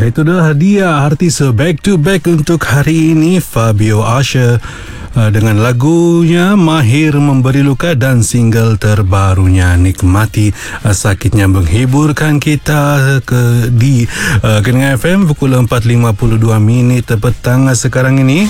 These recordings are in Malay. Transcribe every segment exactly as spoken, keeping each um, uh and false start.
Itu dah hadiah artis back to back untuk hari ini, Fabio Asher dengan lagunya Mahir Memberi Luka dan single terbarunya Nikmati. Sakitnya menghiburkan kita ke di uh, Kenanga F M pukul empat lima puluh dua minit petang sekarang ini.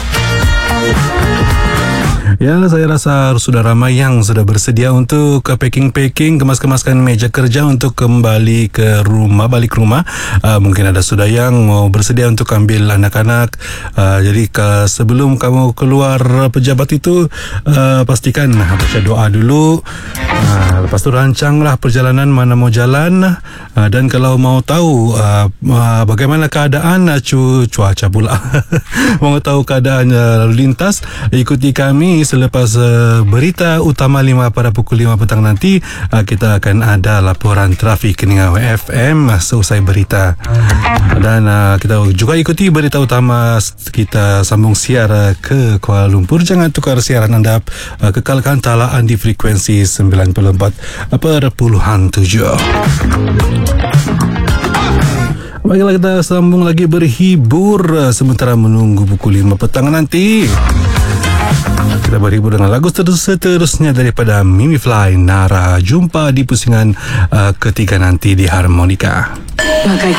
Ya, saya rasa sudah ramai yang sudah bersedia untuk packing-packing, kemas-kemaskan meja kerja untuk kembali ke rumah, balik rumah. Uh, mungkin ada sudah yang mau bersedia untuk ambil anak-anak. Uh, jadi ke, sebelum kamu keluar pejabat itu, uh, pastikan baca doa dulu. Uh, lepas tu rancanglah perjalanan mana mau jalan. Uh, dan kalau mau tahu uh, uh, bagaimana keadaan uh, cu- cuaca pula, mau tahu keadaan uh, lalu lintas, ikuti kami selepas uh, berita utama lima pada pukul lima petang nanti. uh, kita akan ada laporan trafik Kenanga F M uh, seusai berita, dan uh, kita juga ikuti berita utama. Kita sambung siar uh, ke Kuala Lumpur. Jangan tukar siaran anda, uh, kekalkan talaan di frekuensi sembilan puluh empat perpuluhan tujuh. Baiklah, kita sambung lagi berhibur uh, sementara menunggu pukul lima petang nanti. Kita berhibur dengan lagu seterusnya daripada Mimi Fly, Nara. Jumpa di pusingan uh, ketiga nanti di Harmonika. Bagai